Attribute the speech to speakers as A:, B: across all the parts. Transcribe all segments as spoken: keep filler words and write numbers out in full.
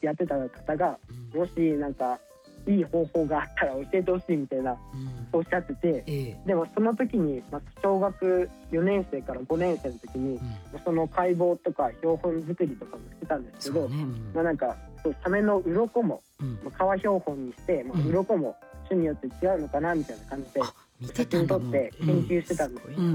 A: やってた方が、うん、もしなんかいい方法があったら教えてほしいみたいな、うん、おっしゃってて、ええ、でもその時に、まあ、小学よねん生からごねん生の時に、うん、その解剖とか標本作りとかもしてたんですけど、ね、うん、まあ、なんかそうサメの鱗も、うん、まあ、皮標本にして、まあ、鱗も種によって違うのかなみたいな感じで写真撮って研究してたんですよ、うんうん、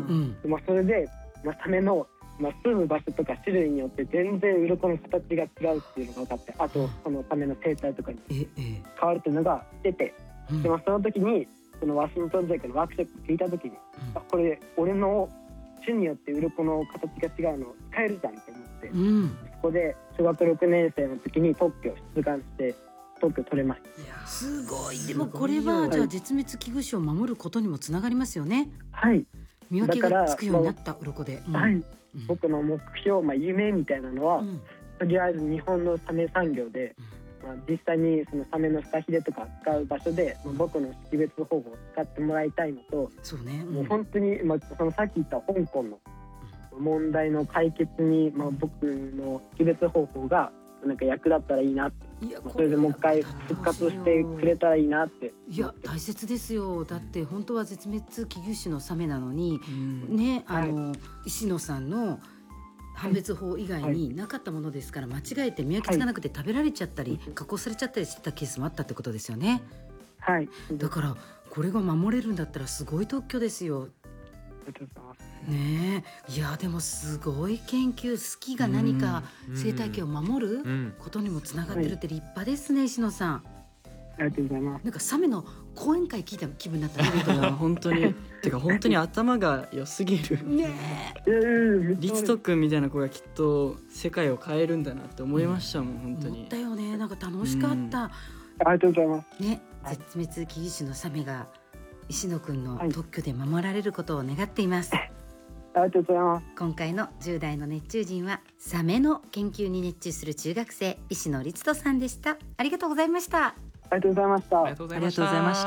A: でまあ、それで、まあ、サメのまあ、住む場所とか種類によって全然鱗の形が違うっていうのが分かって、あとそのサメの生態とかに変わるっていうのが出て、で、まあ、その時にそのワシントン大学のワークショップ聞いた時に、あ、これ俺の種によって鱗の形が違うの使えるじゃんって思って、うん、そこで小学ろくねん生の時に特許を出願して特許取れました。
B: いやすごい。でもこれはじゃあ絶滅危惧種を守ることにもつながりますよね。
A: はい、
B: 見分けがつくようになった鱗で、
A: うん、はい、うん、僕の目標、まあ、夢みたいなのは、うん、とりあえず日本のサメ産業で、うん、まあ、実際にそのサメのフカヒレとか使う場所で、まあ、僕の識別方法を使ってもらいたいのと、
B: そうね、うん、
A: もう本当に、まあ、そのさっき言った香港の問題の解決に、まあ、僕の識別方法がなんか役立ったらいいなって、それでもう一回復活してくれたらいいなって。
B: いや大切ですよ。だって本当は絶滅危惧種のサメなのに、うん、ね、あの、はい、石野さんの判別法以外になかったものですから、間違えて見分けつかなくて食べられちゃったり、はい、加工されちゃったりしてたケースもあったってことですよね。
A: はい、
B: だからこれが守れるんだったらすごい特許ですよ。
A: ありがとうございます。
B: ねえ、いやでもすごい研究、好きが何か生態系を守ることにもつながってるって立派ですね、石野さん。
A: ありがとうございます。
B: なんかサメの講演会聞いた気分になったね。
C: 本当にてか本当に頭が良すぎるね。リツト君みたいな子がきっと世界を変えるんだなって思いましたもん、うん、本当に
B: 思ったよね。なんか楽しかった、うん、
A: ありがとうございます
B: ね。絶滅危惧種のサメが石野君の特許で守られることを願っています、はい、
A: ありがとうございます。
B: 今回のじゅう代の熱中人はサメの研究に熱中する中学生石野律人さんでした。ありがとうございました。
A: ありがとうございました。
C: ありがとうございました。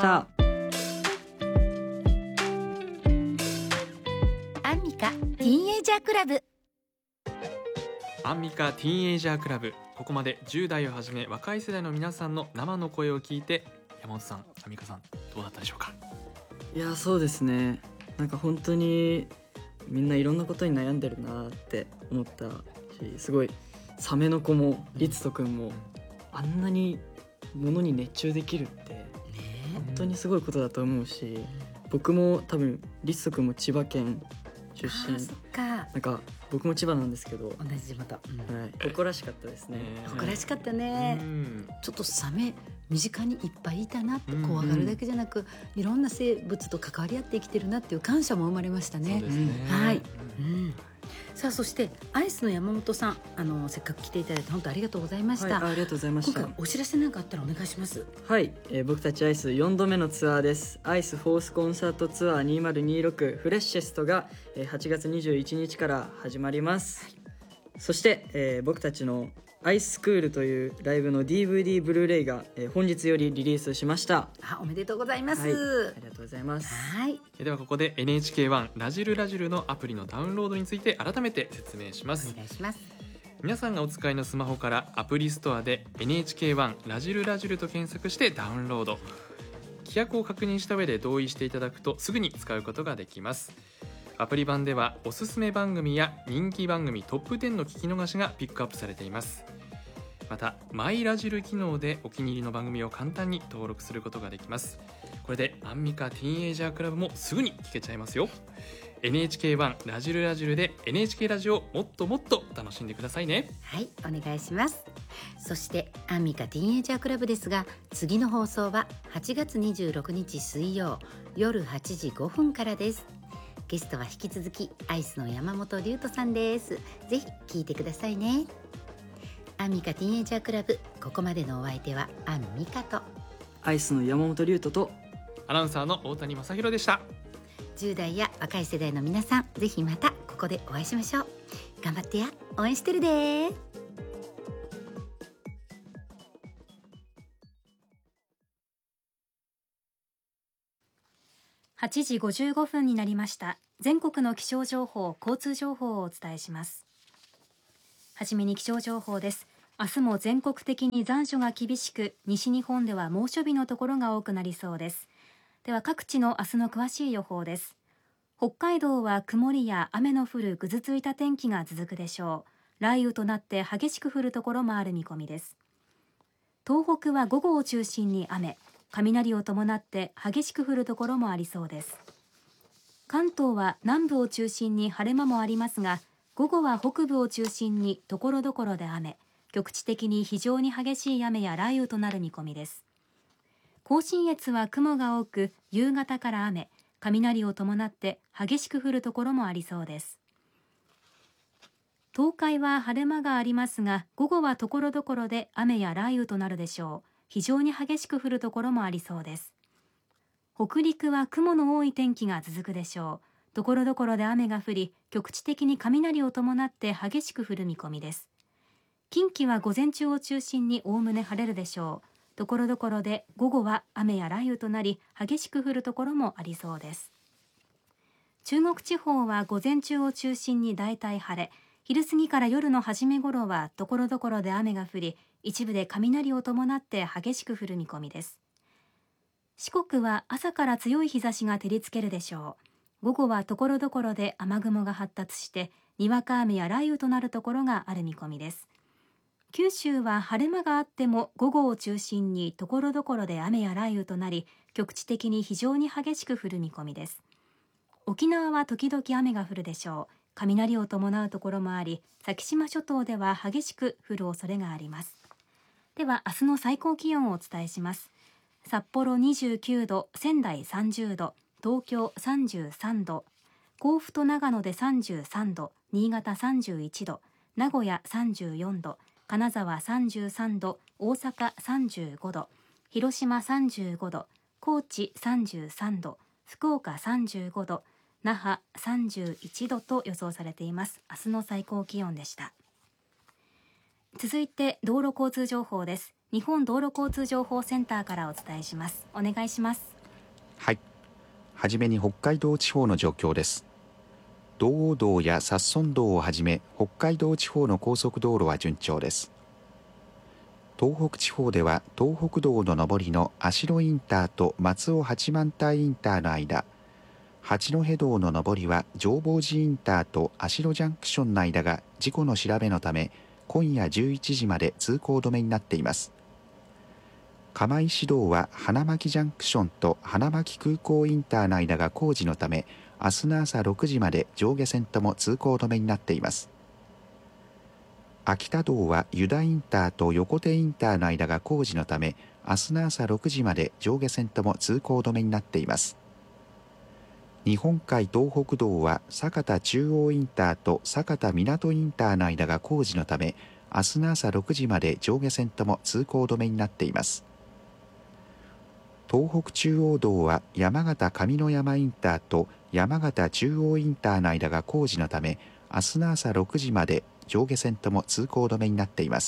D: アンミカティーンエイジャークラブ。
E: アンミカティーンエイジャークラブ、ここまでじゅう代をはじめ若い世代の皆さんの生の声を聞いて、山本さん、アンミカさん、どうだったでしょうか。
C: いやそうですね、なんか本当にみんないろんなことに悩んでるなって思ったし、すごいサメの子も律人くんもあんなにものに熱中できるって本当にすごいことだと思うし、僕も多分律人くんも千葉県出身。
B: あ、そっか。
C: なんか僕も千葉なんですけど、
B: 同じ地元、
C: うん、はい、誇らしかったですね。
B: 誇らしかったね、うん、ちょっとサメ身近にいっぱいいたなって、怖がるだけじゃなく、うん、いろんな生物と関わり合って生きてるなっていう感謝も生まれましたね。
E: そうですね、
B: はい、うん、さあそしてアイスの山本さん、あのせっかく来ていただいて本当ありがとうございました、
C: はい、ありがとうございました。
B: 今回お知らせなんかあったらお願いします。
C: はい、えー、僕たちアイスよんどめのツアーです。アイスフォースコンサートツアーにせんにじゅうろくフレッシェストが、えー、はちがつにじゅういちにちから始まります、はい、そして、えー、僕たちのアイスクールというライブの ディーブイディー ブルーレイが、えー、本日よりリリースしました。
B: あ、おめでとうございます、
C: はい、ありがとうございます。
B: はい、
E: ではここで エヌエイチケーワン ラジルラジルのアプリのダウンロードについて改めて説明します。
B: お願いします。
E: 皆さんがお使いのスマホからアプリストアで エヌエイチケーワン ラジルラジルと検索してダウンロード、規約を確認した上で同意していただくとすぐに使うことができます。アプリ版ではおすすめ番組や人気番組トップじゅうの聞き逃しがピックアップされています。またマイラジル機能でお気に入りの番組を簡単に登録することができます。これでアンミカティーンエイジャークラブもすぐに聞けちゃいますよ。 エヌエイチケーワン ラジルラジルで エヌエイチケー ラジオをもっともっと楽しんでくださいね。
B: はい、お願いします。そしてアンミカティーンエイジャークラブですが、次の放送ははちがつにじゅうろくにち水曜夜はちじごふんからです。ゲストは引き続きアイスの山本龍斗さんです。ぜひ聞いてくださいね。アンミカティーンエイジャークラブ、ここまでのお相手はアンミカと
C: アイスの山本龍斗と
E: アナウンサーの大谷正弘でした。
B: じゅう代や若い世代の皆さん、ぜひまたここでお会いしましょう。頑張ってや、応援してるで。
F: はちじごじゅうごふんになりました。全国の気象情報、交通情報をお伝えします。はじめに気象情報です。 明日も全国的に残暑が厳しく、西日本では猛暑日のところが多くなりそうです。では各地の明日の詳しい予報です。北海道は曇りや雨の降るぐずついた天気が続くでしょう。雷雨となって激しく降るところもある見込みです。東北は午後を中心に雨、雷を伴って激しく降るところもありそうです。関東は南部を中心に晴れ間もありますが、午後は北部を中心に所々で雨、局地的に非常に激しい雨や雷雨となる見込みです。甲信越は雲が多く、夕方から雨、雷を伴って激しく降るところもありそうです。東海は晴れ間がありますが、午後は所々で雨や雷雨となるでしょう。非常に激しく降るところもありそうです。北陸は雲の多い天気が続くでしょう。所々で雨が降り、局地的に雷を伴って激しく降る見込みです。近畿は午前中を中心におおむね晴れるでしょう。所々で午後は雨や雷雨となり、激しく降るところもありそうです。中国地方は午前中を中心に大体晴れ、昼過ぎから夜の初め頃は所々で雨が降り、一部で雷を伴って激しく降る見込みです。四国は朝から強い日差しが照りつけるでしょう。午後は所々で雨雲が発達して、にわか雨や雷雨となるところがある見込みです。九州は晴れ間があっても午後を中心に所々で雨や雷雨となり、局地的に非常に激しく降る見込みです。沖縄は時々雨が降るでしょう。雷を伴うところもあり、先島諸島では激しく降る恐れがあります。では明日の最高気温をお伝えします。札幌にじゅうきゅうど、仙台さんじゅうど、東京さんじゅうさんど、甲府と長野でさんじゅうさんど、新潟さんじゅういちど、名古屋さんじゅうよんど、金沢さんじゅうさんど、大阪さんじゅうごど、広島さんじゅうごど、高知さんじゅうさんど、福岡さんじゅうごど、那覇さんじゅういちどと予想されています。明日の最高気温でした。続いて道路交通情報です。日本道路交通情報センターからお伝えします。お願いします。
G: はい。はじめに北海道地方の状況です。道央道や札村道をはじめ北海道地方の高速道路は順調です。東北地方では東北道の上りの足呂インターと松尾八幡平インターの間、八戸道の上りは浄法寺インターと足呂ジャンクションの間が事故の調べのため今夜じゅういちじまで通行止めになっています。釜石道は花巻ジャンクションと花巻空港インターの間が工事のため明日の朝ろくじまで上下線とも通行止めになっています。秋田道は湯田インターと横手インターの間が工事のため明日の朝ろくじまで上下線とも通行止めになっています。日本海東北道は酒田中央インターと酒田港インターの間が工事のため明日の朝ろくじまで上下線とも通行止めになっています。東北中央道は山形上山インターと山形中央インターの間が工事のため明日の朝ろくじまで上下線とも通行止めになっています。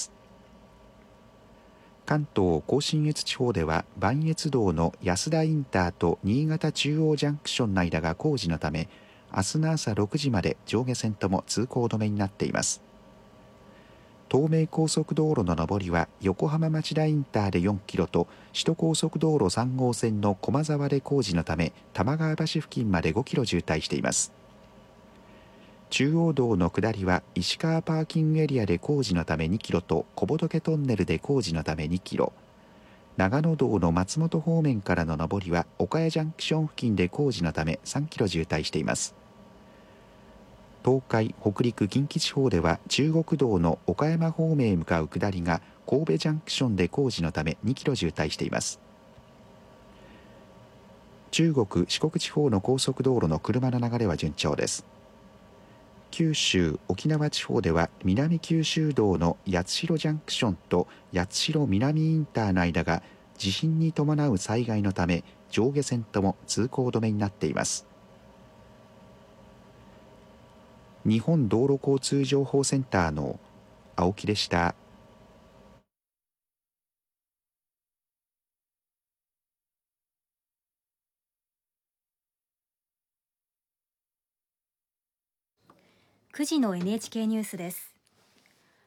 G: 関東甲信越地方では磐越道の安田インターと新潟中央ジャンクションの間が工事のため明日の朝ろくじまで上下線とも通行止めになっています。東名高速道路の上りは横浜町田インターでよんキロと首都高速道路さん号線の駒沢で工事のため玉川橋付近までごキロ渋滞しています。中央道の下りは石川パーキングエリアで工事のためにキロと小仏トンネルで工事のためにキロ、長野道の松本方面からの上りは岡谷ジャンクション付近で工事のためさんキロ渋滞しています。東海、北陸、近畿地方では中国道の岡山方面へ向かう下りが神戸ジャンクションで工事のためにキロ渋滞しています。中国、四国地方の高速道路の車の流れは順調です。九州、沖縄地方では南九州道の八代ジャンクションと八代南インターの間が地震に伴う災害のため上下線とも通行止めになっています。日本道路交通情報センターの青木でした。
F: くじの エヌエイチケー ニュースです。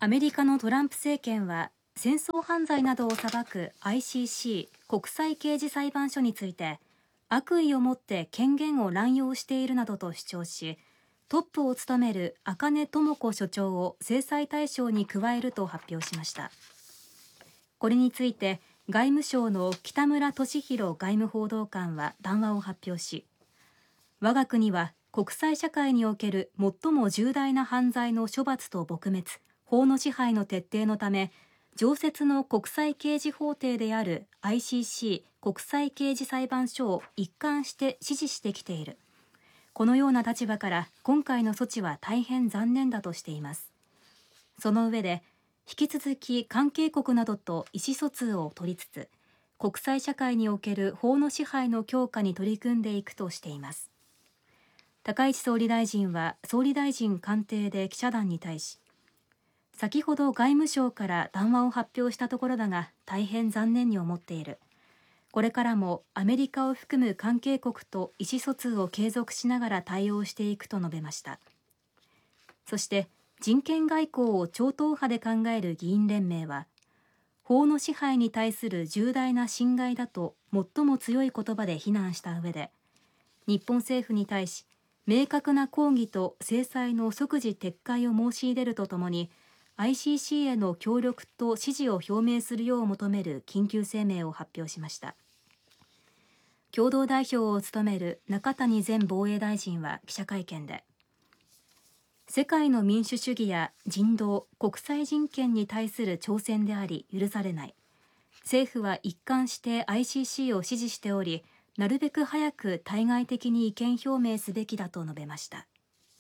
F: アメリカのトランプ政権は戦争犯罪などを裁く アイシーシー 国際刑事裁判所について悪意を持って権限を乱用しているなどと主張し、トップを務める赤根智子所長を制裁対象に加えると発表しました。これについて外務省の北村俊浩外務報道官は談話を発表し、我が国は国際社会における最も重大な犯罪の処罰と撲滅、法の支配の徹底のため、常設の国際刑事法廷である アイシーシー 国際刑事裁判所を一貫して支持してきている。このような立場から今回の措置は大変残念だとしています。その上で、引き続き関係国などと意思疎通を取りつつ、国際社会における法の支配の強化に取り組んでいくとしています。高市総理大臣は総理大臣官邸で記者団に対し、先ほど外務省から談話を発表したところだが大変残念に思っている。これからもアメリカを含む関係国と意思疎通を継続しながら対応していくと述べました。そして人権外交を超党派で考える議員連盟は、法の支配に対する重大な侵害だと最も強い言葉で非難した上で、日本政府に対し明確な抗議と制裁の即時撤回を申し入れるとともに、アイシーシー への協力と支持を表明するよう求める緊急声明を発表しました。共同代表を務める中谷前防衛大臣は記者会見で、世界の民主主義や人道、国際人権に対する挑戦であり許されない。政府は一貫して アイシーシー を支持しており、なるべく早く対外的に意見表明すべきだと述べました。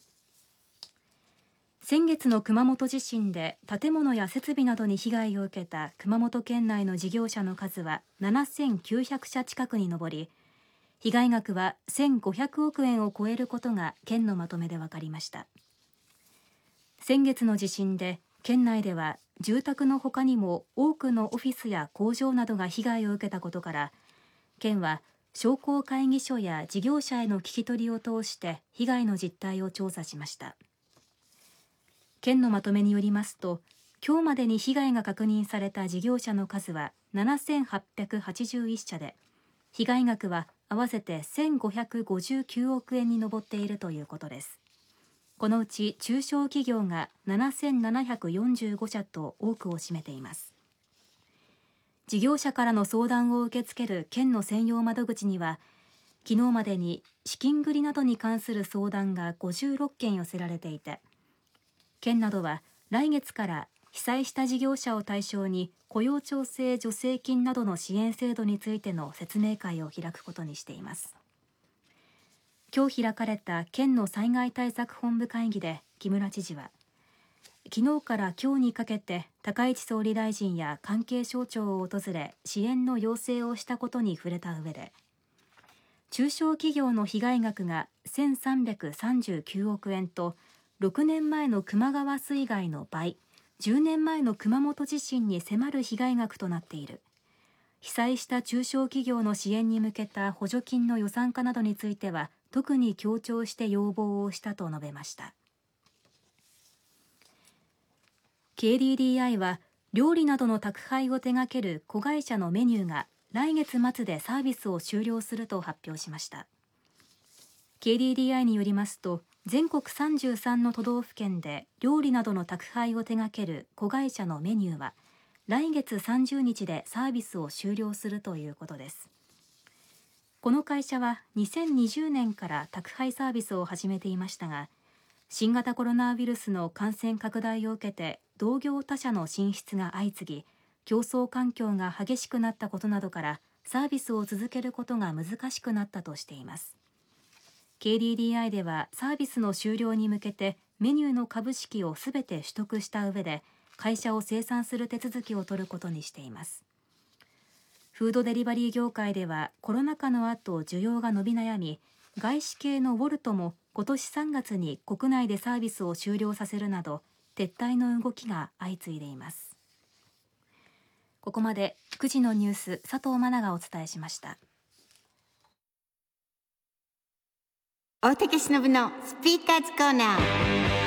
F: 先月の熊本地震で建物や設備などに被害を受けた熊本県内の事業者の数はななせんきゅうひゃくしゃ近くに上り、被害額はせんごひゃくおくえんを超えることが県のまとめで分かりました。先月の地震で県内では住宅のほかにも多くのオフィスや工場などが被害を受けたことから、県は商工会議所や事業者への聞き取りを通して被害の実態を調査しました。県のまとめによりますと、今日までに被害が確認された事業者の数はななせんはっぴゃくはちじゅういっしゃで、被害額は合わせてせんごひゃくごじゅうきゅうおくえんに上っているということです。このうち中小企業がななせんななひゃくよんじゅうごしゃと多くを占めています。事業者からの相談を受け付ける県の専用窓口には、昨日までに資金繰りなどに関する相談がごじゅうろっけん寄せられていて、県などは来月から被災した事業者を対象に雇用調整助成金などの支援制度についての説明会を開くことにしています。今日開かれた県の災害対策本部会議で木村知事は、昨日から今日にかけて高市総理大臣や関係省庁を訪れ支援の要請をしたことに触れた上で、中小企業の被害額がせんさんびゃくさんじゅうきゅうおくえんとろくねんまえの球磨川水害の倍、じゅうねんまえの熊本地震に迫る被害額となっている。被災した中小企業の支援に向けた補助金の予算化などについては特に強調して要望をしたと述べました。ケーディーディーアイ は料理などの宅配を手掛ける子会社のメニューが来月末でサービスを終了すると発表しました。ケーディーディーアイ によりますと、全国さんじゅうさんの都道府県で料理などの宅配を手掛ける子会社のメニューは来月さんじゅうにちでサービスを終了するということです。この会社はにせんにじゅうねんから宅配サービスを始めていましたが、新型コロナウイルスの感染拡大を受けて同業他社の進出が相次ぎ、競争環境が激しくなったことなどからサービスを続けることが難しくなったとしています。ケーディーディーアイ ではサービスの終了に向けてメニューの株式をすべて取得した上で会社を清算する手続きを取ることにしています。フードデリバリー業界ではコロナ禍の後需要が伸び悩み、外資系のウォルトも今年さんがつに国内でサービスを終了させるなど撤退の動きが相次いでいます。ここまでくじのニュース、佐藤真奈がお伝えしました。
D: 大竹しのぶのスピーカーズコーナー。